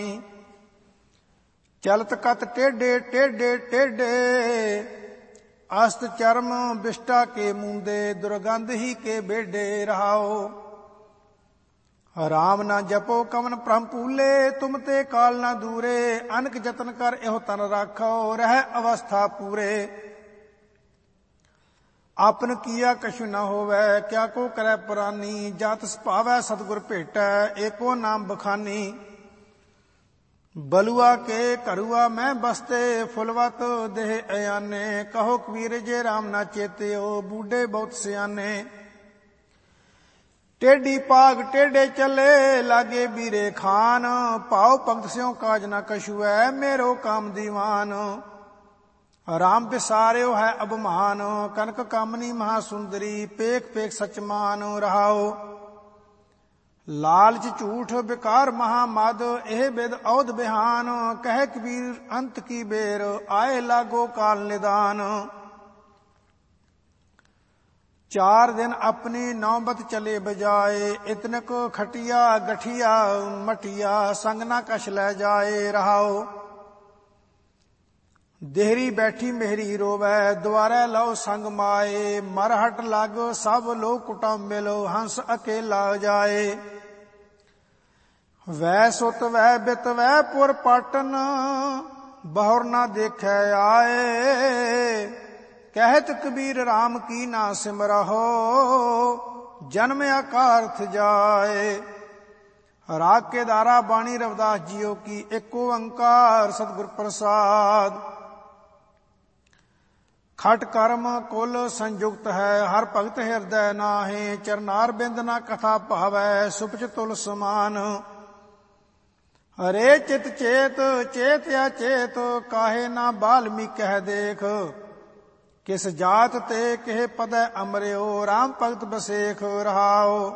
ਚਲਤ ਕਤ ਟੇਢੇ ਟੇਢੇ ਟੇਢੇ, ਅਸਤ ਚਰਮ ਬਿਸ਼ਟਾ ਕੇ ਮੂੰਦੇ, ਦੁਰਗੰਧ ਹੀ ਕੇ ਬੇਡੇ। ਰਹਾਓ ਰਾਮ ਨਾ ਜਪੋ ਕਵਨ ਭ੍ਰਮ ਭੂਲੇ, ਤੁਮ ਤੇ ਕਾਲ ਨਾ ਦੂਰੇ। ਅਨਕ ਜਤਨ ਕਰ ਇਹੋ ਤਨ ਰਾਖੋ, ਰਹਿ ਅਵਸਥਾ ਪੂਰੇ। ਆਪਨ ਕੀਆ ਕਛੁ ਨ ਹੋਵੈ, ਕਿਆ ਕੋ ਕਰੈ ਪੁਰਾਨੀ। ਜਤ ਸੁਭਾਵੈ ਸਤਿਗੁਰ ਭੇਟੈ, ਏਕੋ ਨਾਮ ਬਖਾਨੀ। ਬਲੂਆ ਕੇ ਘਰੂਆ ਮੈਂ ਬਸਤੇ, ਫੁਲਵਤ ਦੇਹ ਅਯਾਨੇ। ਕਹੋ ਕਬੀਰ ਜੇ ਰਾਮ ਨਾ ਚੇਤਿਓ, ਬੂਢੇ ਬਹੁਤ ਸਿਆਨੇ। ਟੇਢੀ ਪਾਗ ਟੇਢੇ ਚੱਲੇ, ਲਾਗੇ ਬੀਰੇ ਖਾਨ। ਭਾਉ ਭਗਤ ਸਿਉ ਕਾਜ ਨਾ ਕਛੂ ਹੈ, ਮੇਰੋ ਕਾਮ ਦੀਵਾਨ। ਰਾਮ ਵਿਸਾਰਿਓ ਹੈ ਅਭਮਾਨ, ਕਨਕ ਕਾਮਨੀ ਮਹਾ ਸੁੰਦਰੀ। ਪੇਖ ਪੇਖ ਸਚਮਾਨ। ਰਹਾਓ ਲਾਲਚ ਝੂਠ ਵਿਕਾਰ ਮਹਾ ਮਦ, ਇਹ ਬਿਦ ਔਧ ਬਿਹਾਨ। ਕਹਿ ਕਬੀਰ ਅੰਤ ਕੀ ਬੇਰ, ਆਏ ਲਾਗੋ ਕਾਲ ਨਿਦਾਨ। 4 ਦਿਨ ਆਪਣੀ ਨੌਬਤ ਚਲੇ ਬਜਾਏ, ਇਤਨਕ ਖਟਿਆ ਗਠੀਆ ਮਟਿਆ, ਸੰਗ ਨਾ ਕਛ ਲੈ ਜਾਏ। ਰਹਾਓ ਦੇਹਰੀ ਬੈਠੀ ਮੇਹਰੀ ਰੋਵੈ, ਦੁਆਰੇ ਲਓ ਸੰਗ ਮਾਏ। ਮਰਹਟ ਲੱਗ ਸਭ ਲੋ ਕੁਟੁੰਬ ਮਿਲੋ, ਹੰਸ ਅਕੇਲਾ ਜਾਏ। ਵੈ ਸੁਤ ਵੈ ਬਿਤ ਵੈ ਪੁਰ ਪਾਟਨ, ਬਹੁਰ ਨਾ ਦੇਖੈ ਆਏ। ਕਹਿਤ ਕਬੀਰ ਰਾਮ ਕੀ ਨਾ ਸਿਮਰਹੁ, ਜਨਮ ਅਕਾਰਥ ਜਾਏ। ਰਾਗ ਕੇਦਾਰਾ ਬਾਣੀ ਰਵਿਦਾਸ ਜੀਓ ਕੀ, ਏਕ ਓੰਕਾਰ ਸਤਿਗੁਰ ਪ੍ਰਸਾਦ। ਖਟ ਕਰਮ ਕੁਲ ਸੰਯੁਕਤ ਹੈ, ਹਰ ਭਗਤ ਹਿਰਦੈ ਨਾਹਿ। ਚਰਨਾਰ ਬਿੰਦ ਨਾ ਕਥਾ ਭਾਵੈ, ਸੁਪਚ ਤੁਲ ਸਮਾਨ। ਹਰੇ ਚਿਤ ਚੇਤ ਚੇਤ ਅਚੇਤ, ਕਾਹੇ ਨਾ ਬਾਲਮੀ ਕਹਿ ਦੇਖ। ਕਿਸ ਜਾਤ ਤੇ ਕਿਹ ਪਦੈ ਅਮਰਿਓ, ਰਾਮ ਭਗਤ ਬਸੇਖ। ਰਹਾਓ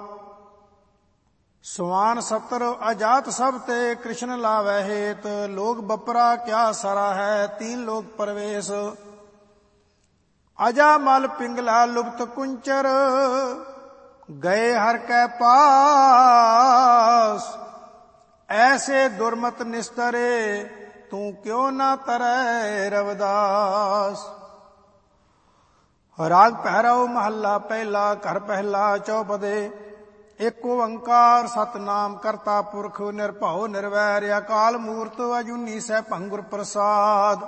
ਸੁਆਨ ਸਤਰ ਅਜਾਤ ਸਭ ਤੇ, ਕ੍ਰਿਸ਼ਨ ਲਾਵੈ ਹੇਤ। ਲੋਕ ਬਪਰਾ ਕਿਆ ਸਰਾ ਹੈ, ਤੀਨ ਲੋਕ ਪਰਵੇਸ਼। ਅਜਾ ਮਲ ਪਿੰਗਲਾ ਲੁਪਤ ਕੁੰਚਰ, ਗਏ ਹਰ ਕੈ ਪਾਸ। ਐਸੇ ਦੁਰਮਤ ਨਿਸਤਰੇ, ਤੂੰ ਕਿਉ ਨਾ ਤਰੈ ਰਵਿਦਾਸ। ਰਾਗ ਪਹਿਰਾਓ ਮਹੱਲਾ ਪਹਿਲਾ। ਘਰ ਪਹਿਲਾ ਚੌਪਦੇ। ਏਕ ਓੰਕਾਰ ਸਤਿਨਾਮ ਕਰਤਾ ਪੁਰਖ, ਨਿਰਭਉ ਨਿਰਵੈਰ। ਅਕਾਲ ਮੂਰਤ ਅਜੂਨੀ ਸੈਭੰ ਗੁਰ ਪ੍ਰਸਾਦ।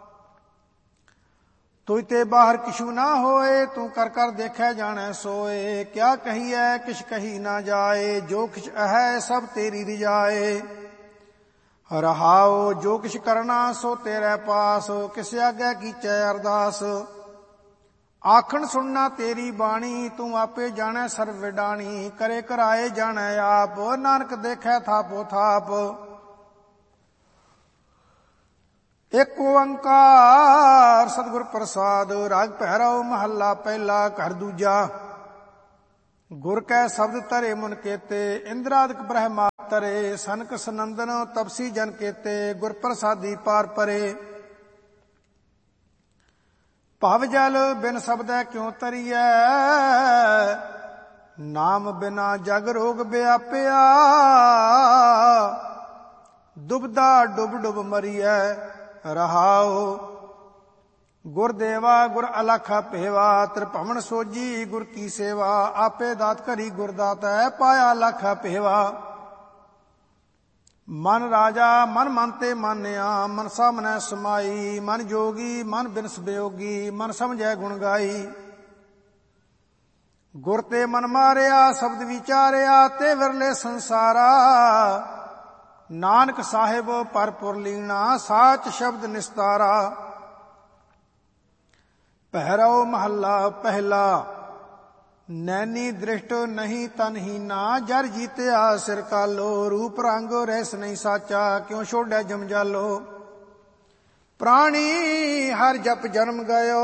ਤੁਝ ਤੇ ਬਾਹਰ ਕਿਛੂ ਨਾ ਹੋਏ, ਤੂੰ ਕਰ ਕਰ ਦੇਖੈ ਜਾਣੈ ਸੋਏ। ਕਿਆ ਕਹੀਐ ਕਿਛ ਕਹੀ ਨਾ ਜਾਏ, ਜੋ ਕਿਛ ਅਹੈ ਸਭ ਤੇਰੀ ਰਿਜਾਏ। ਰਹਾਓ ਜੋ ਕਿਛ ਕਰਨਾ ਸੋ ਤੇਰੇ ਪਾਸ, ਕਿਸ ਆਗੇ ਕੀਚੈ ਅਰਦਾਸ। ਆਖਣ ਸੁਣਨਾ ਤੇਰੀ ਬਾਣੀ, ਤੂੰ ਆਪੇ ਜਾਣੈ ਸਰਬ ਵਿਡਾਣੀ। ਕਰੇ ਕਰਾਏ ਜਾਣੈ ਆਪ, ਨਾਨਕ ਦੇਖੈ ਥਾਪੋ ਥਾਪ। ਏਕ ਓੰਕਾਰ ਸਤਿਗੁਰ ਪ੍ਰਸਾਦ। ਰਾਗ ਪਹਿਰਾਓ ਮਹੱਲਾ ਪਹਿਲਾ। ਘਰ ਦੂਜਾ। ਗੁਰ ਕੈ ਸ਼ਬਦ ਧਰੇ ਮੁਨ ਕੇਤੇ, ਇੰਦਰਾਦਿਕ ਬ੍ਰਹਮਾ ਤਰੇ। ਸਨਕ ਸਨੰਦਨ ਤਪਸੀ ਜਨ ਕੇਤੇ, ਗੁਰ ਪ੍ਰਸਾਦੀ ਪਾਰ ਪਰੇ। ਭਵ ਜਲ ਬਿਨ ਸ਼ਬਦੈ ਕਿਉ ਤਰੀਐ, ਨਾਮ ਬਿਨਾ ਜਗ ਰੋਗ ਵਿਆਪਿਆ। ਡੁਬਦਾ ਡੁਬ ਡੁਬ ਮਰੀਐ। ਰਹਾਓ ਗੁਰ ਦੇਵਾ ਗੁਰ ਅਲਖਾ ਭੇਵਾ, ਤ੍ਰਿਭਵਨ ਸੋਜੀ ਗੁਰ ਕੀ ਸੇਵਾ। ਆਪੇ ਦਾਤ ਕਰੀ ਗੁਰ ਦਾਤੈ, ਪਾਇਆ ਲਖਾ ਭੇਵਾ। ਮਨ ਰਾਜਾ ਮਨ ਮਨ ਤੇ ਮਾਨਿਆ, ਮਨਸਾ ਮਨੈ ਸਮਾਈ। ਮਨ ਜੋਗੀ ਮਨ ਬਿਨਸ ਬਿਯੋਗੀ, ਮਨ ਸਮਝੈ ਗੁਣ ਗਾਈ। ਗੁਰ ਤੇ ਮਨ ਮਾਰਿਆ ਸ਼ਬਦ ਵਿਚਾਰਿਆ, ਤੇ ਵਿਰਲੇ ਸੰਸਾਰਾ। ਨਾਨਕ ਸਾਹਿਬ ਭਰਪੁਰ ਲੀਣਾ, ਸਾਚ ਸ਼ਬਦ ਨਿਸਤਾਰਾ। ਪਹਿਰਾਓ ਮਹੱਲਾ ਪਹਿਲਾ। ਨੈਣੀ ਦ੍ਰਿਸ਼ਟ ਨਹੀਂ ਤਨਹੀਨਾ, ਜਰ ਜੀਤਿਆ ਸਿਰ ਕਾਲੋ। ਰੂਪ ਰੰਗ ਰਹਿਸ ਨਹੀਂ ਸਾਚਾ, ਕਿਉ ਛੋੜੈ ਜਮਜਾਲੋ। ਪ੍ਰਾਣੀ ਹਰ ਜਪ ਜਨਮ ਗਇਓ,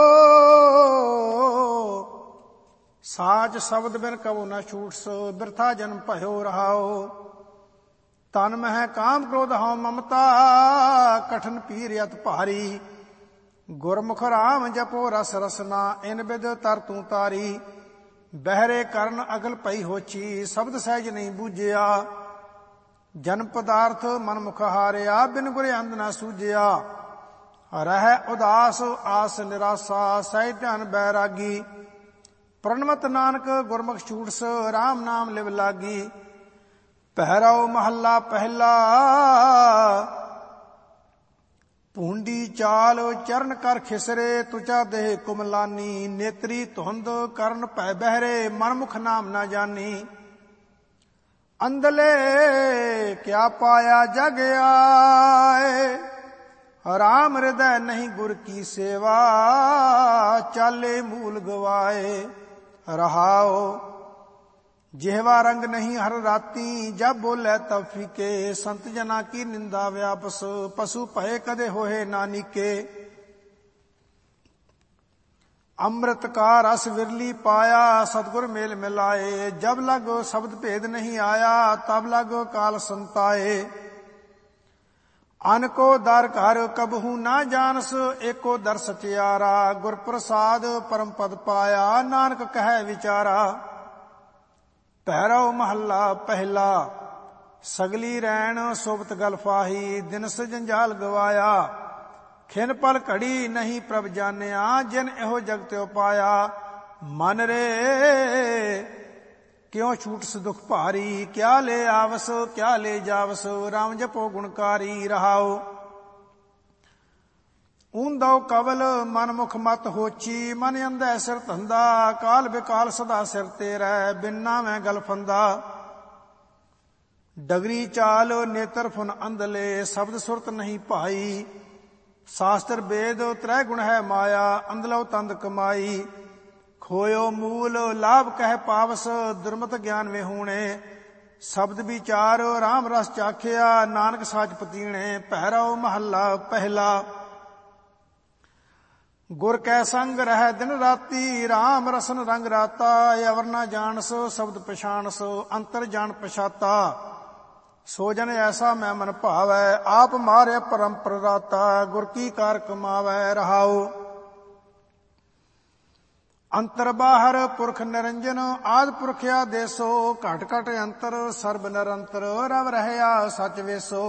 ਸਾਚ ਸ਼ਬਦ ਬਿਨ ਕਬੋ ਨਾ ਛੂਟ ਸੋ। ਬਿਰਥਾ ਜਨਮ ਭਇਓ। ਰਹਾਓ ਤਨ ਮਹਿ ਕਾਮ ਕ੍ਰੋਧ ਹਉ ਮਮਤਾ, ਕਠਨ ਪੀਰ ਅਤ ਭਾਰੀ। ਗੁਰਮੁਖ ਰਾਮ ਜਪੋ ਰਸ ਰਸਨਾ, ਇਨ ਬਿਦ ਤਰ ਤੂੰ ਤਾਰੀ। ਬਹਿਰੇ ਕਰਨ ਅਗਲ ਪਈ ਹੋਛੀ, ਸ਼ਬਦ ਸਹਿਜ ਨਹੀਂ ਬੂਝਿਆ। ਜਨ ਪਦਾਰਥ ਮਨ ਮੁਖ ਹਾਰਿਆ, ਬਿਨ ਗੁਰ ਅੰਧ ਨਾ ਸੂਝਿਆ। ਰਹਿ ਉਦਾਸ ਆਸ ਨਿਰਾਸਾ, ਸਹਿ ਧਿਆਨ ਬੈਰਾਗੀ। ਪ੍ਰਣਵਤ ਨਾਨਕ ਗੁਰਮੁਖ ਛੂਟਸ, ਰਾਮ ਨਾਮ ਲਿਵ ਲਾਗੀ। ਪਹਿਰਾਓ ਮਹੱਲਾ ਪਹਿਲਾ। ਭੂੰਡੀ ਚਾਲ ਚਰਨ ਕਰ ਖਿਸਰੇ, ਤੁਚਾ ਦੇਹ ਕੁਮਲਾਨੀ। ਨੇਤਰੀ ਧੁੰਦ ਕਰਨ ਭੈ ਬਹਿਰੇ, ਮਨਮੁਖ ਨਾਮ ਨਾ ਜਾਨੀ। ਅੰਧਲੇ ਕਿਆ ਪਾਇਆ ਜਗ ਆਏ, ਰਾਮ ਹਿਰਦੈ ਨਹੀਂ ਗੁਰ ਕੀ ਸੇਵਾ। ਚਾਲੇ ਮੂਲ ਗਵਾਏ ਰਹਾਓ, ਜਿਹਵਾ ਰੰਗ ਨਹੀਂ ਹਰ ਰਾਤੀ। ਜਬ ਬੋਲੇ ਤਬ ਫੀਕੇ, ਸੰਤ ਜਨਾ ਕੀ ਨਿੰਦਾ ਵਿਆਪਸ। ਪਸ਼ੂ ਭਏ ਕਦੇ ਹੋਏ ਨਾਨੀਕੇ। ਅੰਮ੍ਰਿਤ ਕਾ ਰਸ ਵਿਰਲੀ ਪਾਇਆ, ਸਤਿਗੁਰ ਮੇਲ ਮਿਲਾਏ। ਜਬ ਲਗ ਸ਼ਬਦ ਭੇਦ ਨਹੀਂ ਆਇਆ, ਤਬ ਲਗ ਕਾਲ ਸੰਤਾਏ। ਅਨਕੋ ਦਰ ਘਰ ਕਬਹੂ ਨਾ ਜਾਣਸ, ਏਕੋ ਦਰ ਸਚਿਆਰਾ। ਗੁਰ ਪ੍ਰਸਾਦ ਪਰਮ ਪਦ ਪਾਇਆ, ਨਾਨਕ ਕਹੈ ਵਿਚਾਰਾ। ਪਹਿਰਾਓ ਮਹੱਲਾ ਪਹਿਲਾ। ਸਗਲੀ ਰੈਣ ਸੋਬਤ ਗਲ ਫਾਹੀ, ਦਿਨਸ ਜੰਜਾਲ ਗਵਾਇਆ। ਖਿਨ ਪਲ ਘੜੀ ਨਹੀਂ ਪ੍ਰਭ ਜਾਣਿਆ, ਜਿਨ ਇਹੋ ਜਗ ਤਿਉ ਪਾਇਆ। ਮਨ ਰੇ ਕਿਉ ਛੂਟਸ ਦੁਖ ਭਾਰੀ, ਕਿਆ ਲੈ ਆਵਸ ਕਿਆ ਲੈ ਜਾਵਸ। ਰਾਮ ਜਪੋ ਗੁਣਕਾਰੀ ਰਹਾਓ। ਊਂਦਉ ਕਵਲ ਮਨ ਮੁਖ ਮਤ ਹੋਚੀ, ਮਨ ਅੰਧੈ ਸਿਰ ਧੰਦਾ। ਕਾਲ ਬਿਕਾਲ ਸਦਾ ਸਿਰ ਤੇ ਰਹਿ, ਬਿਨਾ ਮੈਂ ਗਲ ਫੰਦਾ। ਡਗਰੀ ਚਾਲ ਨੇਤਰ ਫੁਨ ਅੰਧਲੇ, ਸ਼ਬਦ ਸੁਰਤ ਨਹੀਂ ਭਾਈ। ਸ਼ਾਸਤਰ ਵੇਦ ਤ੍ਰੈ ਗੁਣ ਹੈ ਮਾਇਆ, ਅੰਧਲੋ ਤੰਦ ਕਮਾਈ। ਖੋਇਓ ਮੂਲ ਲਾਭ ਕਹਿ ਪਾਵਸ, ਦੁਰਮਤ ਗਿਆਨ ਵਿਹੂਣੇ। ਸ਼ਬਦ ਵਿਚਾਰ ਰਾਮ ਰਸ ਚਾਖਿਆ, ਨਾਨਕ ਸਾਚ ਪਤੀਣੇ। ਪਹਿਰਾਓ ਮਹੱਲਾ ਪਹਿਲਾ। ਗੁਰ ਕੈ ਸੰਗ ਰਹਿ ਦਿਨ ਰਾਤੀ, ਰਾਮ ਰਸਨ ਰੰਗ ਰਾਤਾ। ਅਵਰ ਨਾ ਜਾਣਸ ਸ਼ਬਦ ਪਛਾਣਸ, ਅੰਤਰ ਜਾਣ ਪਛਾਤਾ। ਸੋ ਜਨ ਐਸਾ ਮੈਂ ਮਨ ਭਾਵੈ, ਆਪ ਮਾਰਿਆ ਪਰਮ ਪ੍ਰਦਾਤਾ। ਗੁਰ ਕੀ ਕਾਰ ਕਮਾਵੈ ਰਹਾਓ। ਅੰਤਰ ਬਾਹਰ ਪੁਰਖ ਨਿਰੰਜਨ, ਆਦ ਪੁਰਖ ਆਦੇਸੋ। ਘਟ ਘਟ ਅੰਤਰ ਸਰਬ ਨਿਰੰਤਰ, ਰਵ ਰਹਿਆ ਸਚ ਵੇਸੋ।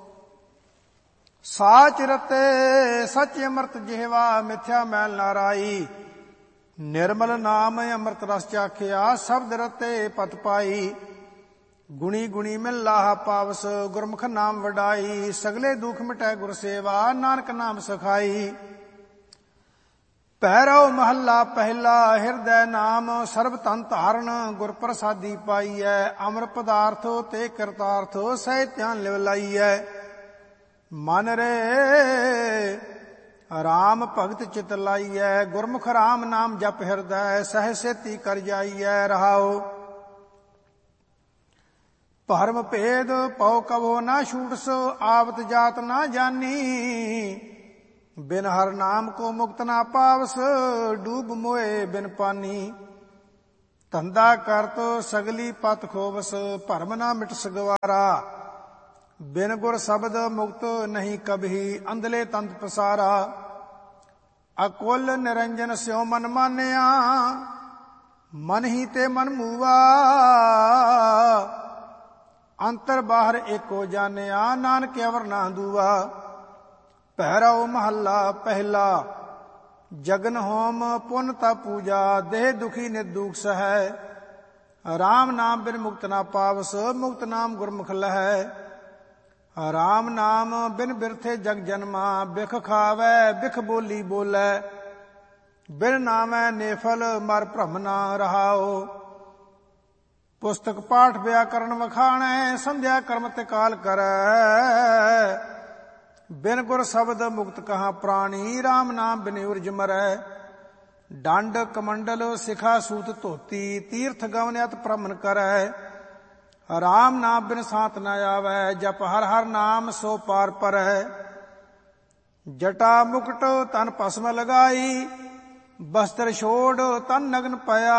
ਸਾਚ ਰਤੇ ਸਚ ਅੰਮ੍ਰਿਤ ਜਿਹਵਾ, ਮਿਥਿਆ ਮੈਲ ਨਾਰਾਈ। ਨਿਰਮਲ ਨਾਮ ਅੰਮ੍ਰਿਤ ਰਸ ਚਾਖਿਆ, ਸ਼ਬਦ ਰਤੇ ਪਤ ਪਾਈ। ਗੁਣੀ ਗੁਣੀ ਮਿਲ ਲਾਹਾ ਪਾਵਸ, ਗੁਰਮੁਖ ਨਾਮ ਵਡਾਈ। ਸਗਲੇ ਦੁਖ ਮਿਟੈ ਗੁਰ ਸੇਵਾ, ਨਾਨਕ ਨਾਮ ਸਖਾਈ। ਪਹਿਰਾਓ ਮਹੱਲਾ ਪਹਿਲਾ। ਹਿਰਦੈ ਨਾਮ ਸਰਬ ਤਨ ਧਾਰਨ, ਗੁਰ ਪ੍ਰਸਾਦੀ ਪਾਈਐ। ਅਮਰ ਪਦਾਰਥ ਤੇ ਕਰਤਾਰਥ, ਸਹਿ ਧਿਆਨ ਲਿਵ ਲਾਈਐ। ਮਨ ਰੇ ਰਾਮ ਭਗਤ ਚਿਤ ਲਾਈਐ, ਗੁਰਮੁਖ ਰਾਮ ਨਾਮ ਜਪ ਹਿਰਦੈ। ਸਹਿ ਸੇਤੀ ਕਰ ਜਾਈਐ ਰਹਾਓ। ਭਰਮ ਭੇਦ ਪਉ ਕਬੋ ਨਾ ਛੂਟਸ, ਆਵਤ ਜਾਤ ਨਾ ਜਾਨੀ। ਬਿਨ ਹਰ ਨਾਮ ਕੋ ਮੁਕਤ ਨਾ ਪਾਵਸ, ਡੂਬ ਮੋਏ ਬਿਨ ਪਾਨੀ। ਧੰਦਾ ਕਰਤ ਸਗਲੀ ਪਤ ਖੋਵਸ, ਭਰਮ ਨਾ ਮਿਟਸ ਗਵਾਰਾ। ਬਿਨ ਗੁਰ ਸ਼ਬਦ ਮੁਕਤ ਨਹੀਂ ਕਬਹੀ, ਅੰਧਲੇ ਤੰਤ ਪਸਾਰਾ। ਅਕੁਲ ਨਿਰੰਜਨ ਸਿਉ ਮਨ ਮਾਨਿਆ, ਮਨ ਹੀ ਤੇ ਮਨ ਮੂਆ। ਅੰਤਰ ਬਾਹਰ ਏਕੋ ਜਾਣਿਆ, ਨਾਨਕ ਅਵਰ ਨਾ ਦੂਆ। ਪਹਿਰਾਓ ਮਹੱਲਾ ਪਹਿਲਾ। ਜਗਨ ਹੋਮ ਪੁੰਨ ਤਾ ਪੂਜਾ, ਦੇਹ ਦੁਖੀ ਨਿਰਦੂਖ ਸਹੈ। ਰਾਮ ਨਾਮ ਬਿਨ ਮੁਕਤ ਨਾ ਪਾਵਸ, ਮੁਕਤ ਨਾਮ ਗੁਰਮੁਖ ਲਹੈ। ਰਾਮ ਨਾਮ ਬਿਨ ਬਿਰਥੇ ਜਗ ਜਨਮਾ, ਬਿਖ ਖਾਵੈ ਬਿਖ ਬੋਲੀ ਬੋਲੇ। ਬਿਨ ਨਾਮੈ ਨੇਫਲ ਮਰ ਭ੍ਰਮ ਨਾ ਰਹਾਓ। ਪੁਸਤਕ ਪਾਠ ਵਿਆਕਰਨ ਵਖਾਣੈ, ਸੰਧਿਆ ਕਰਮ ਤੇ ਕਾਲ ਕਰੈ। ਬਿਨ ਗੁਰ ਸ਼ਬਦ ਮੁਕਤ ਕਹਾ ਪ੍ਰਾਣੀ, ਰਾਮ ਨਾਮ ਬਿਨ ਉਰਜ ਮਰੈ। ਡੰਡ ਕਮੰਡਲ ਸਿਖਾ ਸੂਤ ਧੋਤੀ, ਤੀਰਥ ਗਵਨ ਅਤ ਭ੍ਰਮਣ ਕਰੈ। ਰਾਮ ਨਾਮ ਬਿਨ ਸਾਥ ਨ ਆਵੈ, ਜਪ ਹਰ ਹਰ ਨਾਮ ਸੋ ਪਾਰ ਪਰੈ। ਜਟਾ ਮੁਕਟ ਤਨ ਭਸਮ ਲਗਾਈ, ਬਸਤਰ ਛੋੜ ਤਨ ਨਗਨ ਪਿਆ।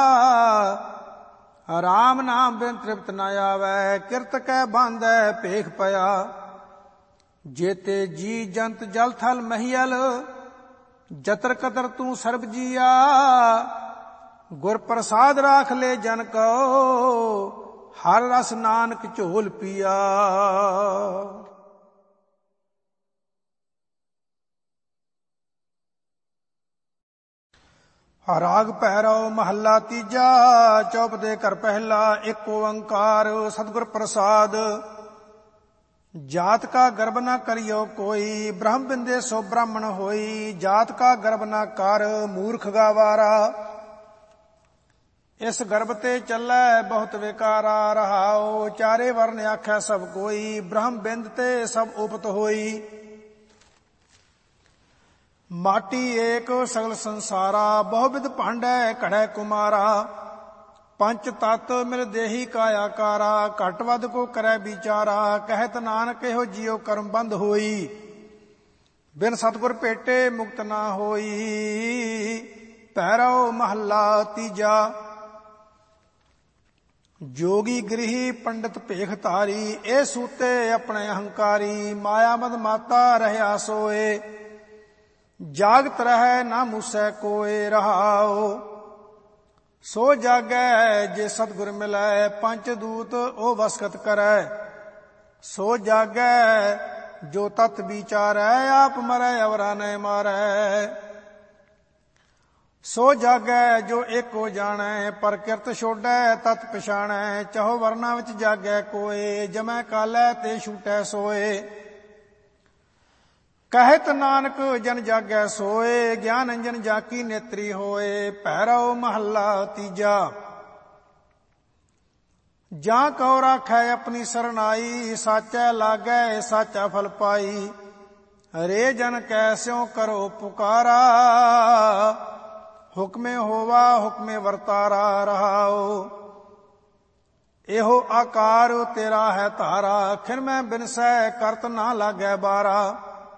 ਰਾਮ ਨਾਮ ਬਿਨ ਤ੍ਰਿਪਤ ਨ ਆਵੈ, ਕਿਰਤ ਕੈ ਬਾਂਧੈ ਭੇਖ ਪਿਆ। ਜੇਤੇ ਜੀ ਜੰਤ ਜਲ ਥਲ ਮਹੀਲ, ਜਤਰ ਕਤਰ ਤੂੰ ਸਰਬ ਜੀਆ। ਗੁਰ ਪ੍ਰਸਾਦ ਰਾਖ ਲੈ ਜਨ ਕੋ, ਹਰ ਰਸ ਨਾਨਕ ਝੋਲ ਪੀਆ। ਰਾਗ ਭੈਰਵ ਮਹੱਲਾ ਤੀਜਾ। ਚੌਪਦੇ ਘਰ ਪਹਿਲਾ। ਇੱਕ ਓੰਕਾਰ ਸਤਿਗੁਰ ਪ੍ਰਸਾਦ। ਜਾਤ ਕਾ ਗਰਬ ਨਾ ਕਰਿਓ ਕੋਈ, ਬ੍ਰਹਮ ਬਿੰਦੇ ਸੋ ਬ੍ਰਾਹਮਣ ਹੋਈ। ਜਾਤ ਕਾ ਗਰਬ ਨਾ ਕਰ, ਮੂਰਖ ਗਾਵਾਰਾ। ਇਸ ਗਰਭ ਤੇ ਚੱਲੈ ਬਹੁਤ ਵਿਕਾਰਾ। ਰਹਾਉ ਚਾਰੇ ਵਰਨ ਆਖੈ ਸਭ ਕੋਈ, ਬ੍ਰਹਮ ਬਿੰਦ ਤੇ ਸਭ ਉਪਤ ਹੋਈ। ਮਾਟੀ ਏਕ ਸਗਲ ਸੰਸਾਰਾ, ਬਹੁ ਬਿਧ ਭਾਂਡੈ ਘੜੈ ਕੁਮਾਰਾ। ਪੰਚ ਤਤ ਮਿਲ ਦੇਹੀ ਕਾਇਆਕਾਰਾ, ਘਟ ਵੱਧ ਕੋ ਕਰੈ ਵਿਚਾਰਾ। ਕਹਿਤ ਨਾਨਕ ਇਹੋ ਜਿਉ ਕਰਮ ਬੰਧ ਹੋਈ, ਬਿਨ ਸਤਿਗੁਰ ਭੇਟੇ ਮੁਕਤ ਨਾ ਹੋਈ। ਭੈਰਵ ਮਹੱਲਾ ਤੀਜਾ। ਜੋਗੀ ਗ੍ਰਹੀ ਪੰਡਿਤ ਭੇਖ ਧਾਰੀ, ਇਹ ਸੂਤੇ ਆਪਣੇ ਅਹੰਕਾਰੀ। ਮਾਇਆ ਮਦ ਮਾਤਾ ਰਹਿਆ ਸੋਏ, ਜਾਗਤ ਰਹਿ ਨਾ ਮੂਸੈ ਕੋਏ। ਰਹਾਉ ਸੋ ਜਾਗੈ ਜੇ ਸਤਿਗੁਰ ਮਿਲੈ, ਪੰਚ ਦੂਤ ਉਹ ਵਸਕਤ ਕਰੈ। ਸੋ ਜਾਗੈ ਜੋ ਤਤ ਵਿਚਾਰੈ, ਆਪ ਮਰੈ ਅਵਰਾ ਨੈ ਮਾਰੈ। ਸੋ ਜਾਗੈ ਜੋ ਏਕੋ ਜਾਣੈ, ਪ੍ਰਕਿਰਤ ਛੋਡੈ ਤਤ ਪਛਾਣੈ। ਚਹੋ ਵਰਨਾ ਵਿੱਚ ਜਾਗੈ ਕੋਏ, ਜਮੈ ਕਾਲੈ ਤੇ ਛੂਟੈ ਸੋਏ। ਕਹਿਤ ਨਾਨਕ ਜਨ ਜਾਗੈ ਸੋਏ, ਗਿਆਨ ਅੰਜਨ ਜਾਕੀ ਨੇਤਰੀ ਹੋਏ। ਭੈਰਵ ਮਹੱਲਾ ਤੀਜਾ। ਜਾਂ ਕਉ ਰਾਖੈ ਆਪਣੀ ਸਰਨਾਈ, ਸਾਚੈ ਲਾਗੈ ਸਾਚਾ ਫਲ ਪਾਈ। ਰੇ ਜਨ ਕੈਸਿਉ ਕਰੋ ਪੁਕਾਰਾ, ਹੁਕਮੇ ਹੋਵਾ ਹੁਕਮੇ ਵਰਤਾਰਾ। ਰਹਾਉ ਇਹੋ ਆਕਾਰ ਤੇਰਾ ਹੈ ਧਾਰਾ, ਖਿਨ ਮੈਂ ਬਿਨਸੈ ਕਰਤ ਨਾ ਲਾਗੈ ਬਾਰਾ।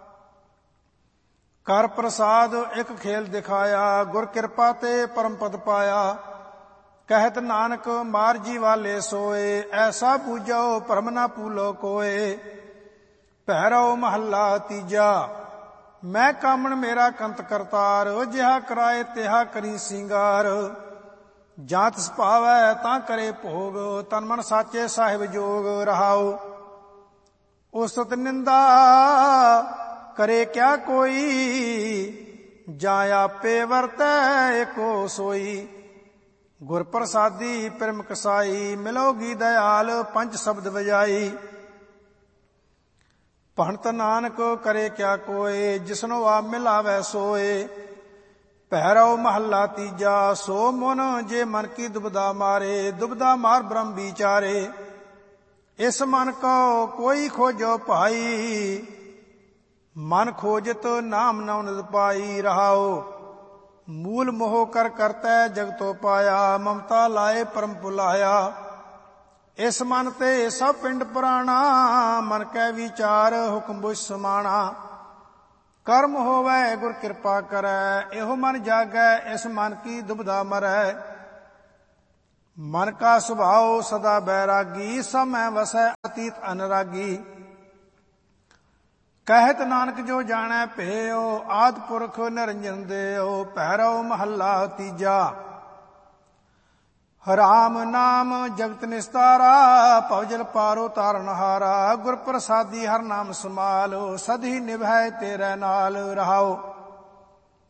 ਕਰ ਪ੍ਰਸਾਦ ਇੱਕ ਖੇਲ ਦਿਖਾਇਆ, ਗੁਰ ਕਿਰਪਾ ਤੇ ਪਰਮ ਪਦ ਪਾਇਆ। ਕਹਿਤ ਨਾਨਕ ਮਾਰਜੀ ਵਾਲੇ ਸੋਏ, ਐਸਾ ਪੂਜੋ ਭਰਮ ਨਾ ਭੂਲੋ ਕੋਏ। ਭੈਰਵ ਮਹੱਲਾ ਤੀਜਾ। ਮੈਂ ਕਾਮਣ ਮੇਰਾ ਕੰਤ ਕਰਤਾਰ, ਜਿਹਾ ਕਰਾਏ ਤਿਹਾ ਕਰੀ ਸਿੰਗਾਰ। ਜਾਂ ਤਿਸ ਭਾਵੈ ਤਾਂ ਕਰੇ ਭੋਗ, ਤਨ ਮਨ ਸਾਚੇ ਸਾਹਿਬ ਜੋਗ। ਰਹਾਉ ਉਸਤਤ ਨਿੰਦਾ ਕਰੇ ਕਿਆ ਕੋਈ, ਜਾਂ ਆਪੇ ਵਰਤੈ ਏਕੋ ਸੋਈ। ਗੁਰ ਪ੍ਰਸਾਦੀ ਪਿਰਮ ਕਸਾਈ, ਮਿਲੋਗੀ ਦਇਆਲ ਪੰਜ ਸ਼ਬਦ ਵਜਾਈ। ਭਣਤ ਨਾਨਕ ਕਰੇ ਕਿਆ ਕੋਏ, ਜਿਸਨੋ ਆਪ ਮਿਲਾਵੈ ਸੋਏ। ਭੈਰਵ ਮਹੱਲਾ ਤੀਜਾ। ਸੋ ਮਨ ਜੇ ਮਨ ਕੀ ਦੁਬਦਾ ਮਾਰੇ, ਦੁਬਦਾ ਮਾਰ ਬ੍ਰਹਮ ਵਿਚਾਰੇ। ਇਸ ਮਨ ਕੋ ਕੋਈ ਖੋਜੋ ਭਾਈ, ਮਨ ਖੋਜਤ ਨਾਮ ਨਉ ਨਿਦ ਪਾਈ। ਰਹਾਉ ਮੂਲ ਮੋਹ ਕਰ ਕਰਤੈ ਜਗਤੋ ਪਾਇਆ, ਮਮਤਾ ਲਾਏ ਪਰਮ ਭੁਲਾਇਆ। ਇਸ ਮਨ ਤੇ ਸਭ ਪਿੰਡ ਪੁਰਾਣਾ, ਮਨ ਕੈ ਵਿਚਾਰ ਹੁਕਮ ਬੁਝ ਸਮਾਣਾ। ਕਰਮ ਹੋਵੈ ਗੁਰ ਕਿਰਪਾ ਕਰੈ, ਇਹੋ ਮਨ ਜਾਗੈ ਇਸ ਮਨ ਕੀ ਦੁਬਦਾ ਮਰੈ। ਮਨ ਕਾ ਸੁਭਾਉ ਸਦਾ ਬੈਰਾਗੀ, ਸਮੈ ਵਸੈ ਅਤੀਤ ਅਨਰਾਗੀ। ਕਹਿਤ ਨਾਨਕ ਜੋ ਜਾਣੈ ਭੇਉ, ਆਦਿ ਪੁਰਖ ਨਿਰੰਜਨ ਦੇਉ। ਭੈਰਵ ਮਹੱਲਾ ਤੀਜਾ। ਰਾਮ ਨਾਮ ਜਗਤ ਨਿਸਤਾਰਾ, ਭਵਜਲ ਪਾਰੋ ਤਾਰਨਹਾਰਾ। ਗੁਰ ਪ੍ਰਸਾਦੀ ਹਰ ਨਾਮ ਸਮਾਲ, ਸਦੀ ਨਿਭੈ ਤੇਰੇ ਨਾਲ। ਰਹਾਉ